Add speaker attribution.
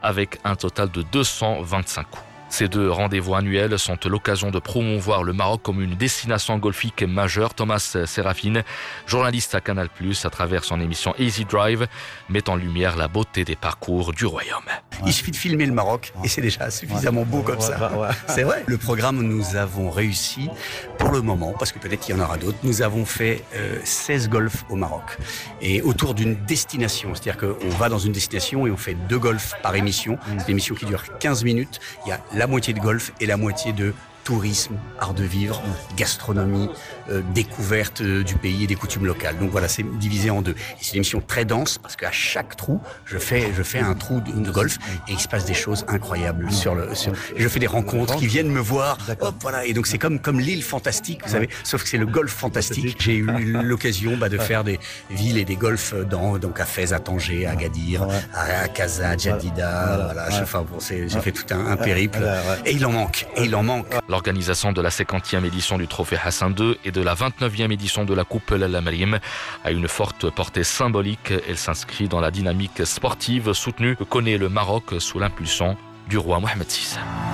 Speaker 1: avec un total de 225 coups. Ces deux rendez-vous annuels sont l'occasion de promouvoir le Maroc comme une destination golfique majeure. Thomas Sérafine, journaliste à Canal+, à travers son émission Easy Drive, met en lumière la beauté des parcours du royaume.
Speaker 2: Il suffit de filmer le Maroc et c'est déjà suffisamment beau comme ça. C'est vrai. Le programme, nous avons réussi pour le moment, parce que peut-être qu'il y en aura d'autres. Nous avons fait 16 golfs au Maroc et autour d'une destination. C'est-à-dire qu'on va dans une destination et on fait 2 golfs par émission. C'est une émission qui dure 15 minutes. Il y a la moitié de golf et la moitié de tourisme, art de vivre, gastronomie, découverte du pays et des coutumes locales. Donc voilà, c'est divisé en 2. Et c'est une émission très dense parce qu'à chaque trou, je fais un trou de golf et il se passe des choses incroyables je fais des rencontres qui viennent me voir. Hop, voilà. Et donc c'est comme l'île fantastique, vous savez, sauf que c'est le golf fantastique. J'ai eu l'occasion de faire des villes et des golfs donc à Fès, à Tanger, à Agadir, à Casa, à Jadida. Voilà, j'ai fait tout un périple. Et il en manque.
Speaker 1: L'organisation de la 50e édition du Trophée Hassan II et de la 29e édition de la Coupe Lalla Meriem a une forte portée symbolique. Elle s'inscrit dans la dynamique sportive soutenue que connaît le Maroc sous l'impulsion du roi Mohamed VI.